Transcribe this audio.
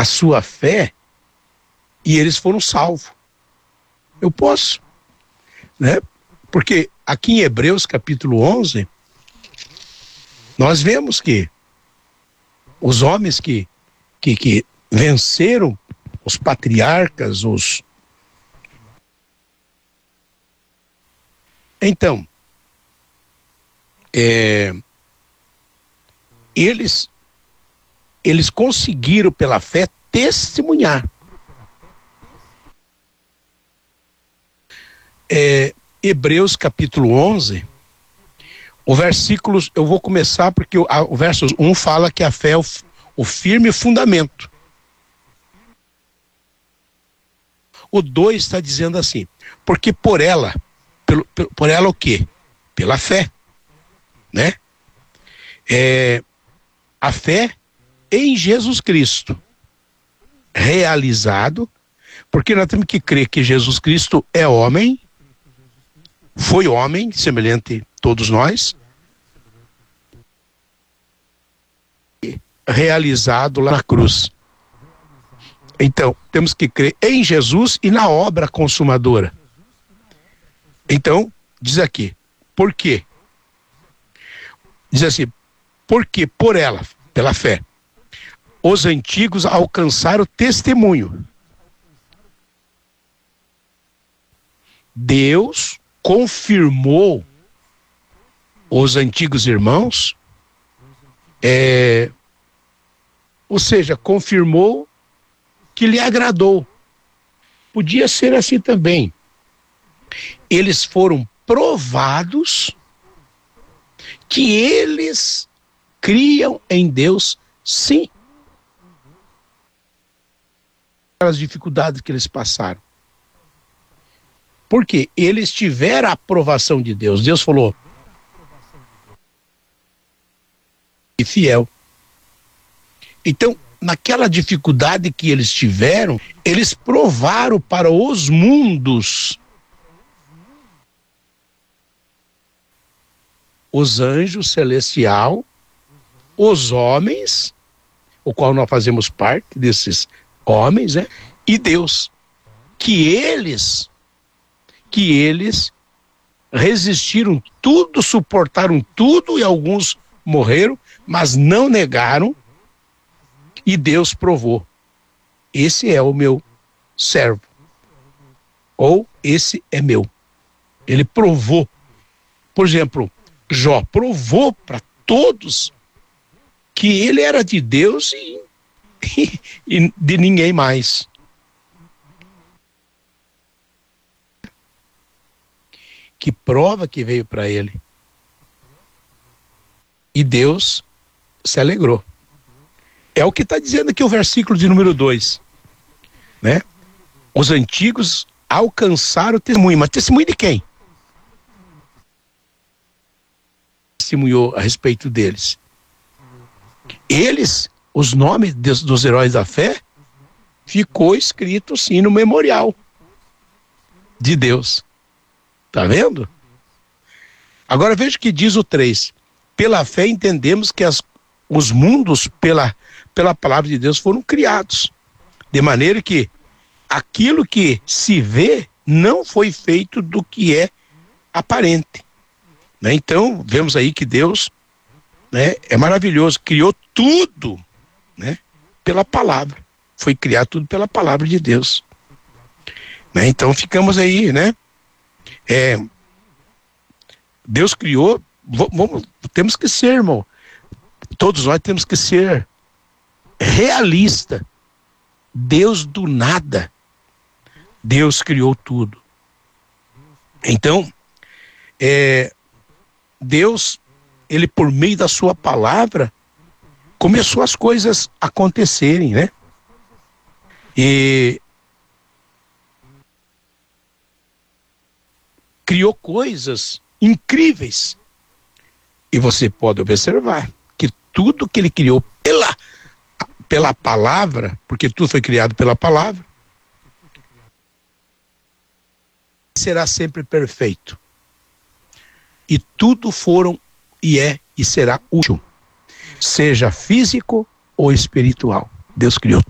a sua fé e eles foram salvos. Eu posso, né? Porque aqui em Hebreus capítulo 11, nós vemos que os homens que venceram os patriarcas, Então, eles conseguiram pela fé testemunhar. Hebreus capítulo 11, o versículo, eu vou começar porque o verso 1 fala que a fé é o firme fundamento. O 2 está dizendo assim, porque por ela o quê? Pela fé, né? A fé em Jesus Cristo, realizado, porque nós temos que crer que Jesus Cristo é homem, foi homem, semelhante a todos nós, realizado lá na cruz. Então, temos que crer em Jesus e na obra consumadora. Então, diz aqui, por quê? Diz assim, porque por ela, pela fé, os antigos alcançaram testemunho. Deus confirmou os antigos irmãos, ou seja, confirmou que lhe agradou. Podia ser assim também. Eles foram provados que eles criam em Deus, sim. As dificuldades que eles passaram. Porque eles tiveram a aprovação de Deus. Deus falou, e fiel. Então, naquela dificuldade que eles tiveram, eles provaram para os mundos, os anjos celestiais, os homens, o qual nós fazemos parte desses homens, né? E Deus, que eles resistiram tudo, suportaram tudo, e alguns morreram, mas não negaram, e Deus provou, esse é o meu servo, ou esse é meu. Ele provou. Por exemplo, Jó provou para todos que ele era de Deus e de ninguém mais. Que prova que veio para ele. E Deus se alegrou. É o que está dizendo aqui o versículo de número 2, né? Os antigos alcançaram o testemunho, mas testemunho de quem? Testemunhou a respeito deles. Eles, os nomes dos heróis da fé, ficou escrito sim no memorial de Deus. Tá vendo? Agora veja o que diz o 3. Pela fé entendemos que os mundos pela palavra de Deus foram criados, de maneira que aquilo que se vê não foi feito do que é aparente, né? Então vemos aí que Deus, né, é maravilhoso, criou tudo, né, pela palavra, foi criado tudo pela palavra de Deus, né? Então ficamos aí, né? Deus criou, temos que ser, irmão, todos nós temos que ser realista. Deus do nada, Deus criou tudo. Então, Deus, ele por meio da sua palavra, começou as coisas a acontecerem, né? E criou coisas incríveis. E você pode observar que tudo que ele criou pela palavra, porque tudo foi criado pela palavra, será sempre perfeito. E tudo foram e será útil, seja físico ou espiritual. Deus criou